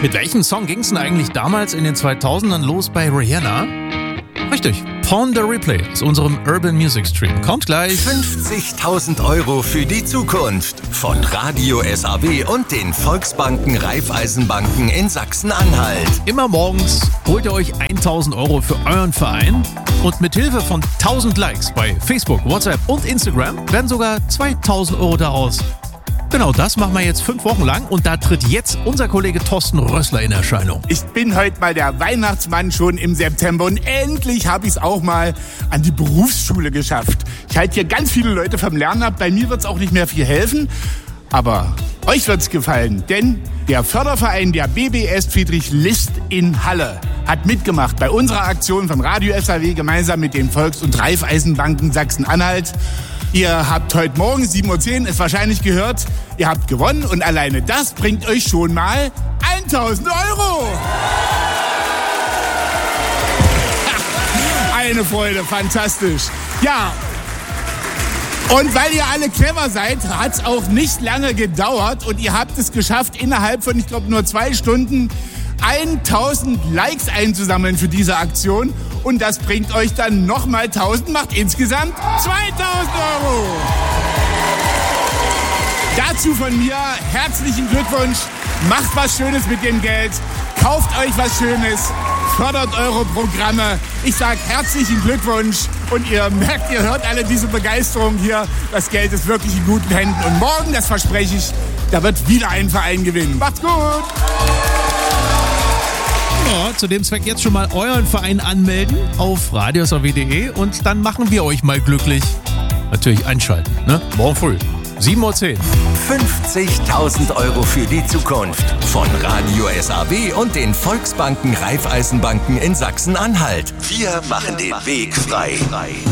Mit welchem Song ging es denn eigentlich damals in den 2000ern los bei Rihanna? Richtig, Pawn the Replay aus unserem Urban Music Stream. Kommt gleich. 50.000 € für die Zukunft von Radio SAW und den Volksbanken Raiffeisenbanken in Sachsen-Anhalt. Immer morgens holt ihr euch 1.000 € für euren Verein und mit Hilfe von 1.000 Likes bei Facebook, WhatsApp und Instagram werden sogar 2.000 € daraus. Genau das machen wir jetzt 5 Wochen lang und da tritt jetzt unser Kollege Thorsten Rössler in Erscheinung. Ich bin heute mal der Weihnachtsmann schon im September und endlich habe ich es auch mal an die Berufsschule geschafft. Ich halte hier ganz viele Leute vom Lernen ab, bei mir wird es auch nicht mehr viel helfen, aber euch wird es gefallen, denn der Förderverein der BBS Friedrich List in Halle hat mitgemacht bei unserer Aktion vom Radio SAW gemeinsam mit den Volks- und Raiffeisenbanken Sachsen-Anhalt. Ihr habt heute Morgen 7.10 Uhr es wahrscheinlich gehört, ihr habt gewonnen und alleine das bringt euch schon mal 1.000 €. Eine Freude, fantastisch. Ja, und weil ihr alle clever seid, hat es auch nicht lange gedauert und ihr habt es geschafft, innerhalb von, ich glaube, nur 2 Stunden 1.000 Likes einzusammeln für diese Aktion. Und das bringt euch dann nochmal 1.000, macht insgesamt 2.000 €. Dazu von mir herzlichen Glückwunsch. Macht was Schönes mit dem Geld. Kauft euch was Schönes. Fördert eure Programme. Ich sage herzlichen Glückwunsch. Und ihr merkt, ihr hört alle diese Begeisterung hier. Das Geld ist wirklich in guten Händen. Und morgen, das verspreche ich, da wird wieder ein Verein gewinnen. Macht's gut! Ja, zu dem Zweck jetzt schon mal euren Verein anmelden auf radiosaw.de und dann machen wir euch mal glücklich. Natürlich einschalten, ne? Morgen früh, 7.10 Uhr. 50.000 € für die Zukunft von Radio SAW und den Volksbanken Raiffeisenbanken in Sachsen-Anhalt. Wir machen den Weg frei.